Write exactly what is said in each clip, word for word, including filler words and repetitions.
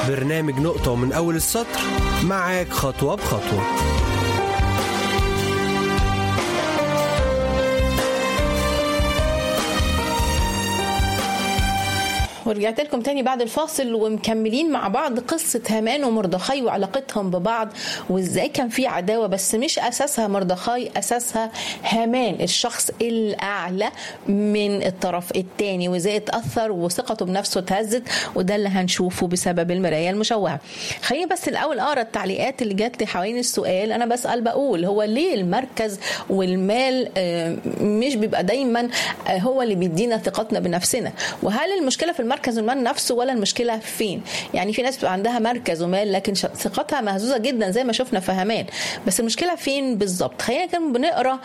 برنامج نقطة ومن أول السطر معاك خطوة بخطوة. ورجعت لكم تاني بعد الفاصل ومكملين مع بعض قصة هامان ومردخاي وعلاقتهم ببعض وازاي كان في عداوة، بس مش أساسها مردخاي، أساسها هامان الشخص الأعلى من الطرف التاني، وازاي اتأثر وثقته بنفسه اتهزت، وده اللي هنشوفه بسبب المراية المشوهة. خليني بس الأول أقرأ التعليقات اللي جات لي حوالين السؤال. أنا بسأل بقول هو ليه المركز والمال مش بيبقى دايما هو اللي بيدينا ثقتنا بنفسنا؟ وهل المشكلة في المركز مركز المال نفسه ولا المشكلة فين؟ يعني في ناس بتبقى عندها مركز ومال لكن ثقتها مهزوزة جدا زي ما شفنا في هامان، بس المشكلة فين بالظبط؟ خلينا كمان بنقرا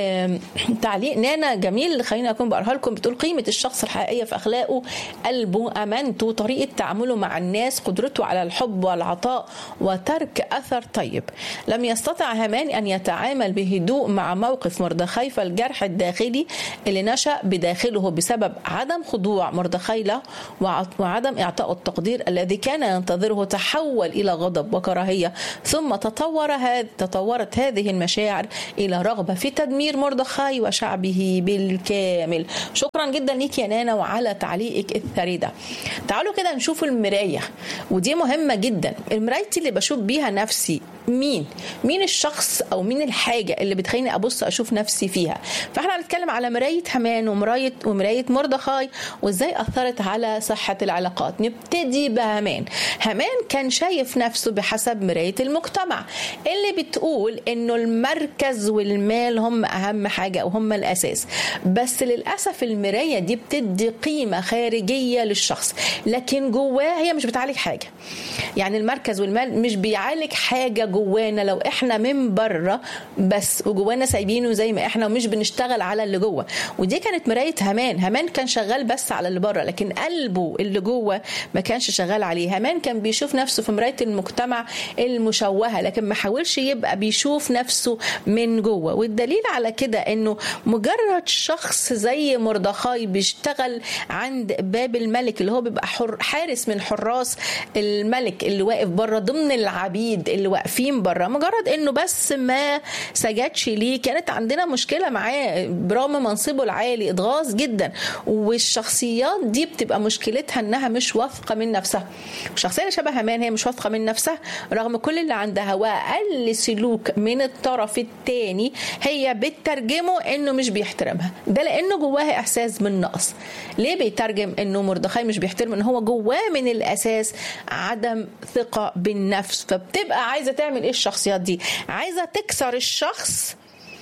تعليق نانا جميل، خلينا اكون بقراها لكم. بتقول قيمة الشخص الحقيقية في اخلاقه، قلبه، امانته، طريقة تعامله مع الناس، قدرته على الحب والعطاء وترك اثر طيب. لم يستطع هامان ان يتعامل بهدوء مع موقف مردخاي، فالجرح الداخلي اللي نشأ بداخله بسبب عدم خضوع مردخاي له وعدم إعطاء التقدير الذي كان ينتظره تحول إلى غضب وكراهية، ثم تطور هذ تطورت هذه المشاعر إلى رغبة في تدمير مردخاي وشعبه بالكامل. شكرا جدا ليك يا نانا وعلى تعليقك الثري ده. تعالوا كده نشوف المراية، ودي مهمة جدا. المراية اللي بشوف بيها نفسي مين؟ مين الشخص أو مين الحاجة اللي بتخليني أبص أشوف نفسي فيها؟ فإحنا هنتكلم على مراية هامان ومراية ومراية مردخاي وإزاي أثرت على صحة العلاقات. نبتدي بهامان. هامان كان شايف نفسه بحسب مراية المجتمع اللي بتقول إنه المركز والمال هم أهم حاجة وهم الأساس، بس للأسف المراية دي بتدي قيمة خارجية للشخص لكن جواه هي مش بتعالج حاجة. يعني المركز والمال مش بيعالج حاجة جوانا لو احنا من بره بس وجوانا سايبينه زي ما احنا ومش بنشتغل على اللي جوه. ودي كانت مراية هامان. هامان كان شغال بس على اللي بره لكن قلبه اللي جوه ما كانش شغال عليه. هامان كان بيشوف نفسه في مراية المجتمع المشوهة لكن ما حاولش يبقى بيشوف نفسه من جوه. والدليل على كده انه مجرد شخص زي مردخاي بيشتغل عند باب الملك اللي هو بيبقى حارس من حراس الملك اللي واقف بره ضمن العبيد اللي واقفين بره، مجرد انه بس ما سجدش ليه كانت عندنا مشكلة معاه برغم منصبه العالي. اتغاظ جدا. والشخصيات دي بتبقى مشكلتها انها مش واثقة من نفسها. الشخصية اللي شبه هامان هي مش واثقة من نفسها رغم كل اللي عندها، واقل سلوك من الطرف الثاني هي بتترجمه انه مش بيحترمها. ده لانه جواها احساس من نقص. ليه بيترجم انه مردخاي مش بيحترم؟ ان هو جواه من الاساس عدم ثقة بالنفس. فبتبقى عايزة تعمل ايه الشخصيات دي؟ عايزة تكسر الشخص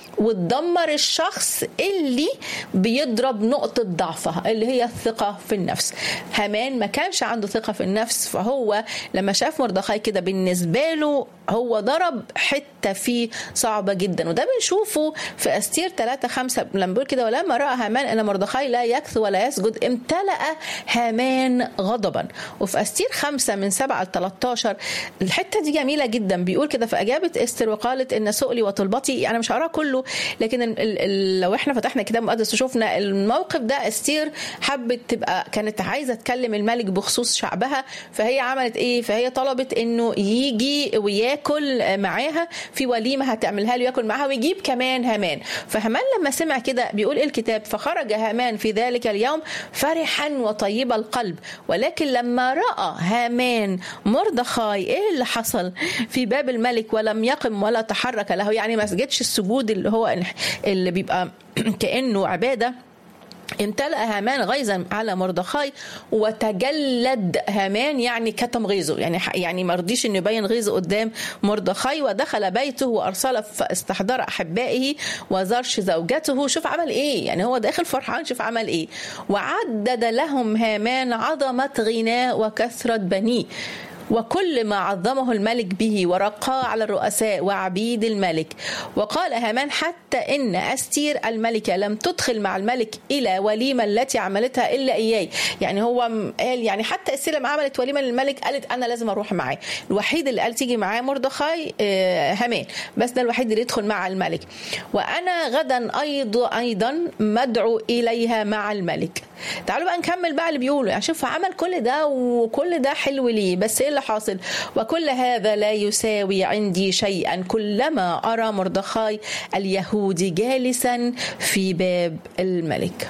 وتدمر الشخص اللي بيضرب نقطة ضعفها اللي هي الثقة في النفس. هامان ما كانش عنده ثقة في النفس، فهو لما شاف مردخاي كده بالنسبة له هو ضرب حتة فيه صعبة جدا. وده بنشوفه في أستير ثلاثة خمسة لما بيقول كده ولما رأى هامان أن مردخاي لا يكثو ولا يسجد امتلأ هامان غضبا. وفي أستير خمسة من سبعة لثلاثة عشر الحتة دي جميلة جدا. بيقول كده فأجابت أستر وقالت إن سؤلي وطلبتي، يعني مش هقرأ كله لكن ال ال لو احنا فتحنا كتاب مقدس وشوفنا الموقف ده، أستير حبت تبقى كانت عايزة تكلم الملك بخصوص شعبها، فهي عملت ايه؟ فهي طلبت انه يجي وياكل معاها في وليمة هتعملها له ياكل معاها ويجيب كمان هامان. فهامان لما سمع كده بيقول إيه الكتاب؟ فخرج هامان في ذلك اليوم فرحا وطيب القلب، ولكن لما رأى هامان مردخاي ايه اللي حصل في باب الملك ولم يقم ولا تحرك له، يعني ما سجدش السجود اللي هو اللي بيبقى كأنه عبادة، امتلأ هامان غيظا على مردخاي وتجلد هامان، يعني كتم غيظه، يعني يعني ما رضيش انه يبين غيظه قدام مردخاي، ودخل بيته وارسل استحضار احبائه وزرش زوجته. شوف عمل ايه، يعني هو داخل فرحان، شوف عمل ايه. وعدد لهم هامان عظمة غناه وكثرة بنيه وكل ما عظمه الملك به ورقاه على الرؤساء وعبيد الملك. وقال هامان حتى إن أستير الملكة لم تدخل مع الملك إلى وليمة التي عملتها إلا إياه. يعني هو قال يعني حتى أستير لما عملت وليمة للملك قالت أنا لازم أروح معاه. الوحيد اللي قال تيجي معاه مردخاي هامان، بس ده الوحيد اللي يدخل مع الملك. وأنا غدا أيضا أيضا مدعو إليها مع الملك. تعالوا بقى نكمل بقى اللي بيقولوا، يعني شوف عمل كل ده وكل ده حلو ليه، بس ايه اللي حاصل؟ وكل هذا لا يساوي عندي شيئا كلما أرى مردخاي اليهودي جالسا في باب الملك.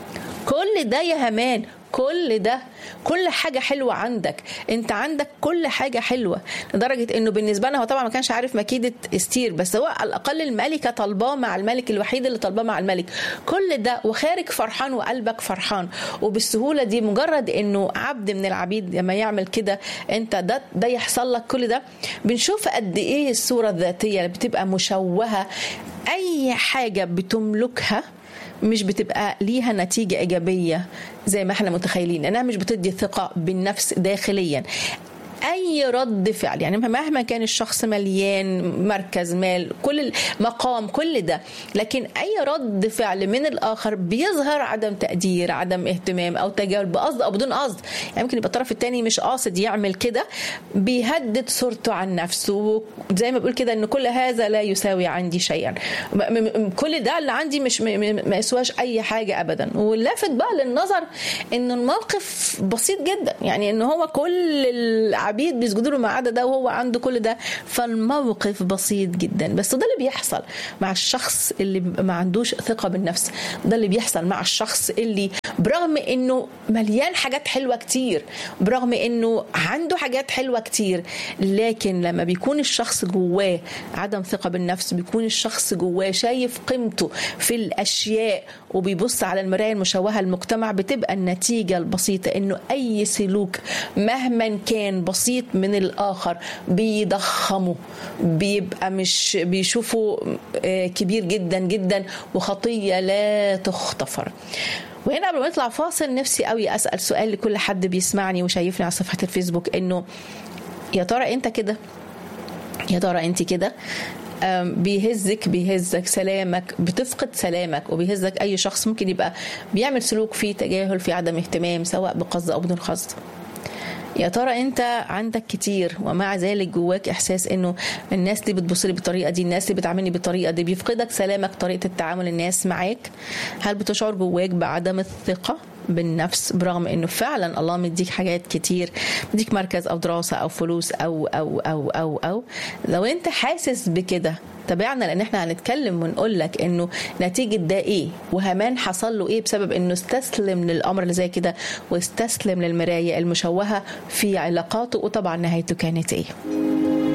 كل ده يا هامان، كل ده، كل حاجة حلوة عندك، انت عندك كل حاجة حلوة، لدرجة انه بالنسبة لنا هو طبعا ما كانش عارف مكيدة استير، بس هو على الأقل الملكة طلباه مع الملك، الوحيد اللي طلباه مع الملك، كل ده وخارج فرحان وقلبك فرحان وبالسهولة دي. مجرد انه عبد من العبيد لما يعمل كده انت ده, ده يحصل لك كل ده. بنشوف قد ايه الصورة الذاتية اللي بتبقى مشوهة، اي حاجة بتملكها مش بتبقى ليها نتيجة إيجابية زي ما احنا متخيلين، لأنها مش بتدي ثقة بالنفس داخليا. أي رد فعل، يعني مهما كان الشخص مليان مركز مال كل مقام كل ده، لكن أي رد فعل من الآخر بيظهر عدم تقدير، عدم اهتمام أو تجاهل بقصد أو بدون قصد. يعني ممكن يبقى الطرف الثاني مش قاصد يعمل كده، بيهدد صورته عن نفسه، زي ما بقول كده إن كل هذا لا يساوي عندي شيئا، كل ده اللي عندي مش ما يسواش أي حاجة أبدا. واللافت بقى للنظر إن الموقف بسيط جدا، يعني إن هو كل العبيد بيسجدوا له ما عدا ده وهو عنده كل ده، فالموقف بسيط جدا. بس ده اللي بيحصل مع الشخص اللي ما عندوش ثقة بالنفس، ده اللي بيحصل مع الشخص اللي برغم انه مليان حاجات حلوة كتير، برغم انه عنده حاجات حلوة كتير، لكن لما بيكون الشخص جواه عدم ثقة بالنفس، بيكون الشخص جواه شايف قيمته في الاشياء وبيبص على المراية المشوهة المجتمع، بتبقى النتيجة البسيطة انه اي سلوك مهما كان بسيط من الآخر بيضخمه، بيبقى مش بيشوفه كبير جدا جدا وخطية لا تغتفر. وهنا قبل ما نطلع فاصل نفسي قوي أسأل سؤال لكل حد بيسمعني وشايفني على صفحة الفيسبوك، إنه يا ترى أنت كده؟ يا ترى أنت كده؟ بيهزك بيهزك سلامك، بتفقد سلامك وبيهزك أي شخص ممكن يبقى بيعمل سلوك فيه تجاهل، فيه عدم اهتمام، سواء بقصد أو بدون قصد. يا ترى انت عندك كتير ومع ذلك جواك احساس انه الناس دي بتبص لي بالطريقه دي، الناس اللي بتعاملني بالطريقه دي، بيفقدك سلامك طريقه التعامل الناس معاك؟ هل بتشعر جواك بعدم الثقه بالنفس برغم انه فعلا الله مديك حاجات كتير، مديك مركز او دراسه او فلوس او او او او او لو انت حاسس بكده تابعنا، لان احنا هنتكلم ونقول لك انه نتيجه ده ايه، وهامان حصل له ايه بسبب انه استسلم للامر اللي زي كده واستسلم للمرايه المشوهه في علاقاته، وطبعا نهايته كانت ايه.